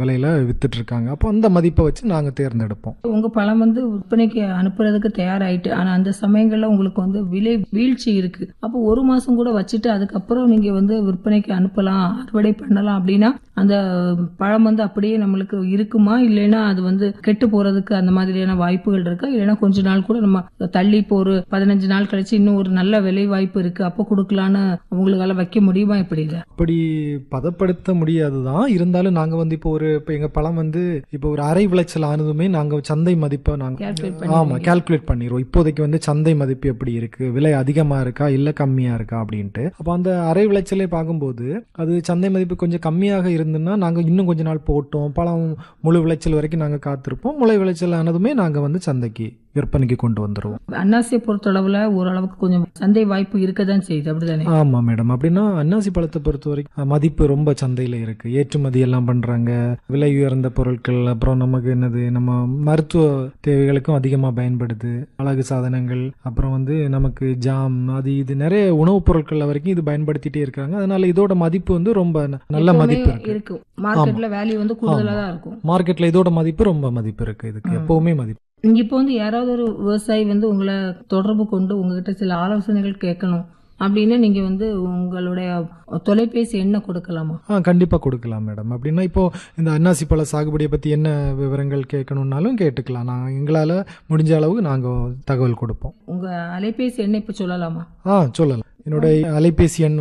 விலையில வித்துட்டு இருக்காங்க. அப்போ அந்த மதிப்பை வச்சு நாங்க தேர்ந்தெடுப்போம். உங்க பழம் விற்பனைக்கு அனுப்புறதுக்கு தயாராயிட்டு, ஆனா அந்த சமயங்கள்ல உங்களுக்கு விலை வீழ்ச்சி இருக்கு. அப்போ 1 மாசம் கூட வச்சுட்டு அதுக்கப்புறம் நீங்க விற்பனைக்கு அனுப்பலாம், அறுவடை பண்ணலாம் அப்படின்னா அந்த பழம் அப்படியே நம்மளுக்கு இருக்குமா, இல்லைன்னா அது கெட்டு போறதுக்கு அந்த மாதிரியான வாய்ப்புகள் இருக்கா? இல்லைன்னா கொஞ்ச நாள் கூட நம்ம தள்ளி இப்போ ஒரு 15 நாள் கழிச்சு இன்னும் ஒரு நல்ல விலை வாய்ப்பு இருக்கு அப்போ கொடுக்கலான்னு அவங்களுக்கால வைக்க முடியுமா? இப்படி அப்படி பதப்படுத்த முடியாதுதான். இருந்தாலும் நாங்க இப்போ எங்க பழம் இப்போ ஒரு அரை விளைச்சல் ஆனதுமே நாங்க சந்தை மதிப்பை கால்குலேட் பண்ணிடுவோம். இப்போதைக்கு சந்தை மதிப்பு எப்படி இருக்கு, விலை அதிகமா இருக்கா இல்ல கம்மியா இருக்கா அப்படின்ட்டு. அப்ப அந்த அரை விளைச்சலை பார்க்கும்போது அது சந்தை மதிப்பு கொஞ்சம் கம்மியாக இருந்ததுன்னா நாங்க இன்னும் கொஞ்ச நாள் போட்டோம், பழம் முழு விளைச்சல் வரைக்கும் நாங்க காத்திருப்போம். முளை விளைச்சல் ஆனதுமே நாங்க சந்தைக்கு விற்பனைக்கு கொண்டு வந்துருவோம். அன்னாசியை பொறுத்தளவுல ஓரளவுக்கு கொஞ்சம் சந்தை வாய்ப்பு இருக்கதான் செய்யுது, அப்படிதானே? ஆமா மேடம். அப்படின்னா அன்னாசி பழத்தை பொறுத்த வரைக்கும் மதிப்பு ரொம்ப சந்தையில இருக்கு. ஏற்றுமதி எல்லாம் பண்றாங்க, விலை உயர்ந்த பொருட்கள், அப்புறம் நமக்கு நம்ம மருத்துவ தேவைகளுக்கும் அதிகமா பயன்படுது, அழகு சாதனங்கள், அப்புறம் நமக்கு ஜாம், அது இது நிறைய உணவுப் பொருட்கள் வரைக்கும் இது பயன்படுத்திட்டே இருக்காங்க. அதனால இதோட மதிப்பு ரொம்ப நல்ல மதிப்பு இருக்கு. மார்க்கெட்ல வேல்யூ கூடுதலா தான் இருக்கும். மார்க்கெட்ல இதோட மதிப்பு ரொம்ப மதிப்பு இருக்கு. இதுக்கு எப்பவுமே மதிப்பு. இங்க இப்போ யாராவது ஒரு விவசாயி உங்களை தொடர்பு கொண்டு உங்ககிட்ட சில ஆலோசனைகள் கேட்கணும் அப்படின்னு நீங்க உங்களுடைய தொலைபேசி எண்ணை கொடுக்கலாமா? கண்டிப்பா கொடுக்கலாம் மேடம். அப்படின்னா இப்போ இந்த அன்னாசி பழ சாகுபடியை பத்தி என்ன விவரங்கள் கேட்கணும்னாலும் கேட்டுக்கலாம். எங்களால முடிஞ்ச அளவுக்கு நாங்க தகவல் கொடுப்போம். உங்க அலைபேசி எண்ணை இப்ப சொல்லலாமா? சொல்லலாம். என்னுடைய அலைபேசி எண்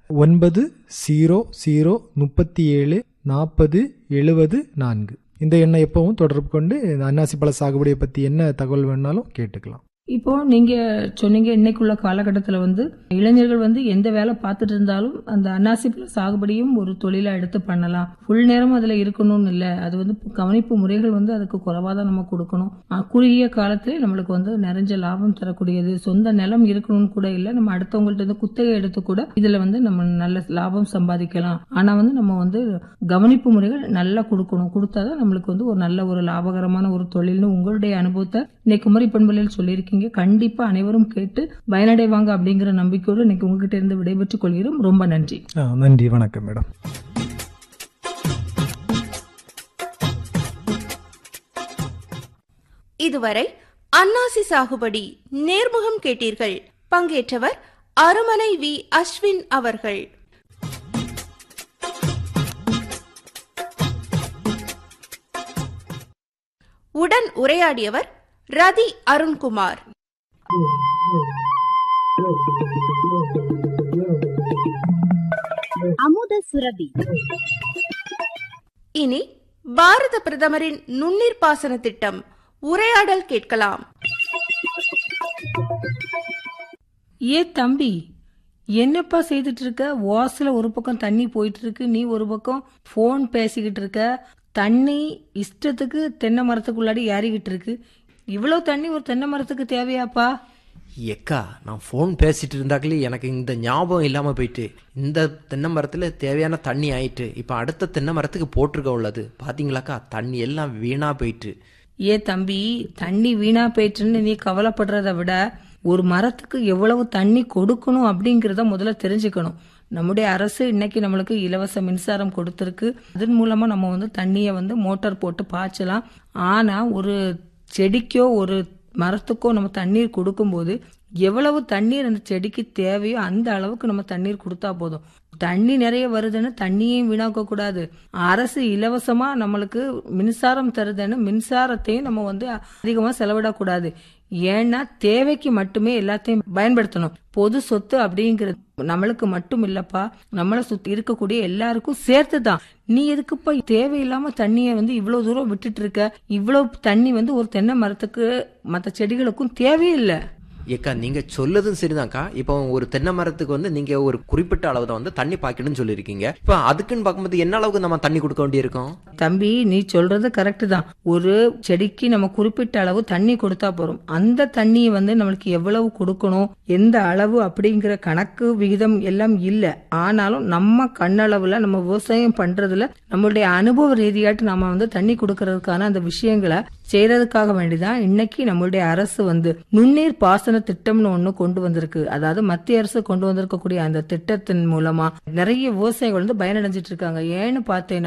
900037407074. இந்த எண்ணை எப்பவும் தொடர்பு கொண்டு இந்த அன்னாசி பழ சாகுபடியை பத்தி என்ன தகவல் வேணாலும் கேட்டுக்கலாம். இப்போ நீங்க சொன்னீங்க இன்னைக்குள்ள காலகட்டத்துல இளைஞர்கள் எந்த வேலை பார்த்துட்டு இருந்தாலும் அந்த அன்னாசி பழ சாகுபடியும் ஒரு தொழிலா எடுத்து பண்ணலாம். ஃபுல் நேரம் அதுல இருக்கணும்னு இல்ல, அது கவனிப்பு முறைகள் அதுக்கு குறைவாதான் நம்ம கொடுக்கணும். குறுகிய காலத்திலே நம்மளுக்கு நிறைஞ்ச லாபம் தரக்கூடியது. சொந்த நிலம் இருக்கணும்னு கூட இல்ல, நம்ம அடுத்தவங்கள்ட்ட குத்தகை எடுத்து கூட இதுல நம்ம நல்ல லாபம் சம்பாதிக்கலாம். ஆனா நம்ம கவனிப்பு முறைகள் நல்லா கொடுக்கணும். கொடுத்தாதான் நம்மளுக்கு ஒரு நல்ல ஒரு லாபகரமான ஒரு தொழில்னு உங்களுடைய அனுபவத்தை இன்னைக்கு குமரி பண்பலையில் சொல்லியிருக்கீங்க. கண்டிப்பா அனைவரும் கேட்டு பயனடைவாங்க அப்படிங்கிற நம்பிக்கையோடு இன்னைக்கு உங்ககிட்ட இருந்து விடைபெற்றுக் கொள்கிறோம். ரொம்ப நன்றி. நன்றி, வணக்கம் மேடம். இதுவரை அன்னாசி சாகுபடி நேர்முகம் கேட்டீர்கள். பங்கேற்றவர் அருமனை வி. அஸ்வின் அவர்கள். உடன் உரையாடியவர் ரதி அருண்குமார். அமுத சுரபி. இனி பாரத பிரதமரின் நுண்ணீர் பாசன திட்டம் உரையாடல் கேட்கலாம். தம்பி, என்னப்பா செய்துட்டு இருக்க? வாசல ஒரு பக்கம் தண்ணி போயிட்டு இருக்கு, நீ ஒரு பக்கம் போன் பேசிக்கிட்டு இருக்க. தண்ணி இஷ்டத்துக்கு தென்னை மரத்துக்குள்ளாடி ஏறிக்கிட்டு இருக்கு. இவ்வளவு தண்ணி ஒரு தென்னை மரத்துக்கு தேவையாப்பா? எக்கா, நான் ஃபோன் பேசிட்டு இருந்தாக்களே எனக்கு இந்த ஞாபகம் இல்லாமல் போயிட்டு, இந்த தென்னை மரத்தில் தேவையான தண்ணி ஆயிட்டு, இப்போ அடுத்த தென்னை மரத்துக்கு போட்டிருக்க உள்ளது பார்த்தீங்களாக்கா, தண்ணி எல்லாம் வீணா போயிட்டு. தம்பி, தண்ணி வீணா போயிட்டுன்னு நீ கவலைப்படுறத விட ஒரு மரத்துக்கு எவ்வளவு தண்ணி கொடுக்கணும் அப்படிங்கறத முதல்ல தெரிஞ்சுக்கணும். நம்முடைய அரசு இன்னைக்கு நம்மளுக்கு இலவச மின்சாரம் கொடுத்திருக்கு. அதன் மூலமா நம்ம தண்ணிய மோட்டார் போட்டு பாய்ச்சலாம். ஆனா ஒரு செடிக்கோ ஒரு மரத்துக்கோ நம்ம தண்ணீர் கொடுக்கும்போது எவ்வளவு தண்ணீர் அந்த செடிக்கு தேவையோ அந்த அளவுக்கு நம்ம தண்ணீர் கொடுத்தா போதும். தண்ணி நிறைய வருதுன்னு தண்ணியையும் வீணாக்க கூடாது. அரசு இலவசமா நம்மளுக்கு மின்சாரம் தருதுன்னு மின்சாரத்தையும் நம்ம அதிகமா செலவிடக்கூடாது. ஏன்னா தேவைக்கு மட்டுமே எல்லாத்தையும் பயன்படுத்தணும். பொது சொத்து அப்படிங்கிறது நம்மளுக்கு மட்டும் இல்லப்பா, நம்மளை சுத்தி இருக்கக்கூடிய எல்லாருக்கும் சேர்த்துதான். நீ எதுக்குப்பா தேவையில்லாம தண்ணிய இவ்வளவு தூரம் விட்டுட்டு இருக்க? இவ்வளவு தண்ணி ஒரு தென்னை மரத்துக்கு மற்ற செடிகளுக்கும் தேவையில்லை. ஏக்கா, நீங்க சொல்லதும் சரிதான்க்கா. இப்போ ஒரு தென்னை மரத்துக்கு நீங்க ஒரு குறிப்பிட்ட அளவு தான் தண்ணி பாய்க்கணும்னு சொல்லியிருக்கீங்க. இப்போ அதுக்குன்னு பார்க்கும்போது என்ன அளவுக்கு நம்ம தண்ணி கொடுக்க வேண்டியிருக்கோம்? தம்பி, நீ சொல்றது கரெக்ட் தான். ஒரு செடிக்கு நம்ம குறிப்பிட்ட அளவு தண்ணி கொடுத்தா போறோம். அந்த தண்ணியை நம்மளுக்கு எவ்வளவு கொடுக்கணும், எந்த அளவு அப்படிங்கிற கணக்கு விகிதம் எல்லாம் இல்ல. ஆனாலும் நம்ம கண்ணளவுல நம்ம விவசாயம் பண்றதுல நம்மளுடைய அனுபவ ரீதியாட்டு நம்ம தண்ணி கொடுக்கறதுக்கான அந்த விஷயங்களை செய்யறதுக்காக வேண்டிதான் இன்னைக்கு நம்மளுடைய அரசு நுண்ணீர் பாசன திட்டம்னு ஒண்ணு கொண்டு வந்திருக்கு. அதாவது மத்திய அரசு கொண்டு வந்திருக்கக்கூடிய அந்த திட்டத்தின் மூலமா நிறைய விவசாயிகள் பயனடைஞ்சிட்டு இருக்காங்க. ஏன்னு பார்த்தேன்னா